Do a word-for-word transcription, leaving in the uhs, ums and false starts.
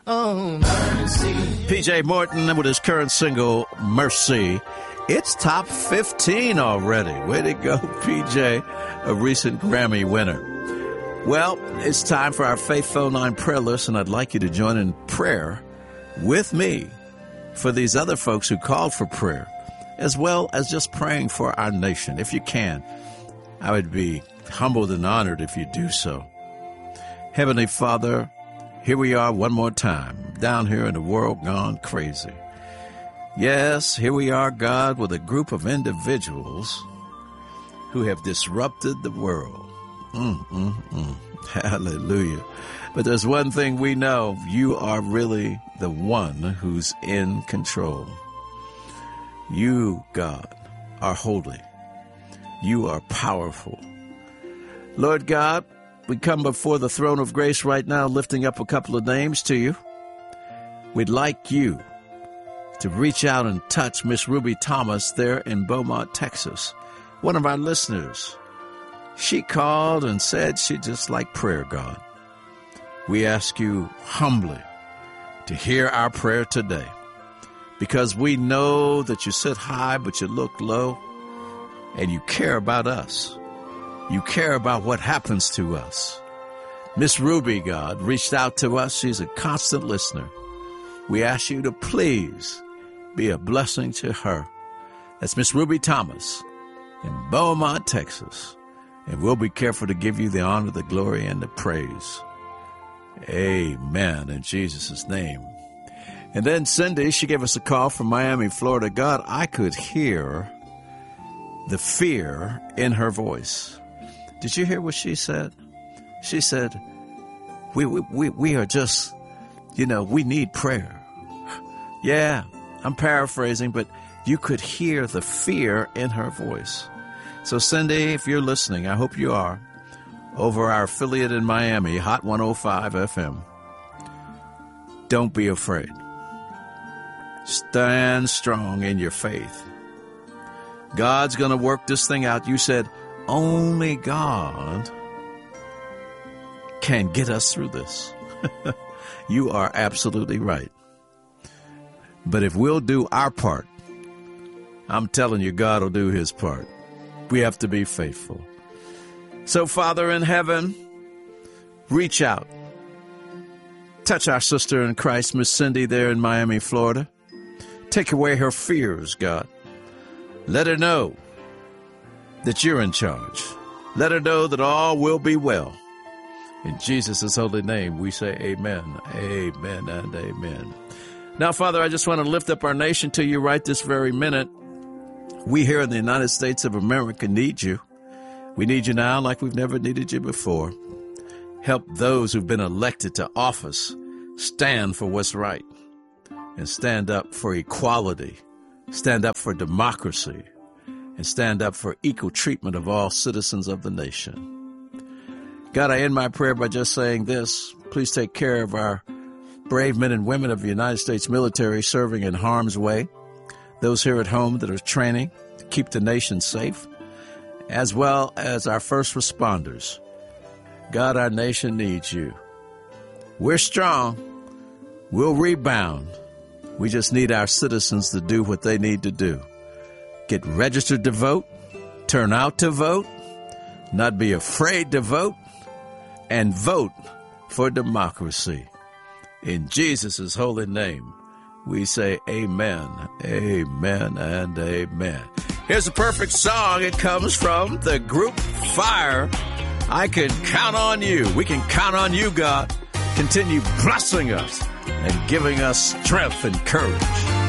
Oh, mercy. P J Morton with his current single, Mercy. It's top fifteen already. Way to go, P J, a recent Grammy winner. Well, it's time for our Faith Phone Line prayer list, and I'd like you to join in prayer with me for these other folks who called for prayer, as well as just praying for our nation. If you can, I would be humbled and honored if you do so. Heavenly Father, here we are one more time, down here in the world gone crazy. Yes, here we are, God, with a group of individuals who have disrupted the world. Mm, mm, mm. Hallelujah. But there's one thing we know. You are really the one who's in control. You, God, are holy. You are powerful. Lord God, we come before the throne of grace right now, lifting up a couple of names to you. We'd like you to reach out and touch Miss Ruby Thomas there in Beaumont, Texas, one of our listeners. She called and said she'd just like prayer, God. We ask you humbly to hear our prayer today, because we know that you sit high, but you look low, and you care about us. You care about what happens to us. Miss Ruby, God, reached out to us. She's a constant listener. We ask you to please be a blessing to her. That's Miss Ruby Thomas in Beaumont, Texas. And we'll be careful to give you the honor, the glory, and the praise. Amen, in Jesus' name. And then Cindy, she gave us a call from Miami, Florida. God, I could hear the fear in her voice. Did you hear what she said? She said, we, we, we, we are just, you know, we need prayer. Yeah, I'm paraphrasing, but you could hear the fear in her voice. So, Cindy, if you're listening, I hope you are, over our affiliate in Miami, Hot one oh five F M, don't be afraid. Stand strong in your faith. God's going to work this thing out. You said only God can get us through this. You are absolutely right. But if we'll do our part, I'm telling you, God will do his part. We have to be faithful. So, Father in heaven, reach out. Touch our sister in Christ, Miss Cindy, there in Miami, Florida. Take away her fears, God. Let her know that you're in charge. Let her know that all will be well. In Jesus' holy name, we say amen, amen, and amen. Now, Father, I just want to lift up our nation to you right this very minute. We here in the United States of America need you. We need you now like we've never needed you before. Help those who've been elected to office stand for what's right and stand up for equality, stand up for democracy, and stand up for equal treatment of all citizens of the nation. God, I end my prayer by just saying this. Please take care of our brave men and women of the United States military serving in harm's way, those here at home that are training to keep the nation safe, as well as our first responders. God, our nation needs you. We're strong. We'll rebound. We just need our citizens to do what they need to do. Get registered to vote, turn out to vote, not be afraid to vote, and vote for democracy. In Jesus' holy name, we say amen, amen, and amen. Here's a perfect song. It comes from the group Fire. I can count on you. We can count on you, God. Continue blessing us and giving us strength and courage.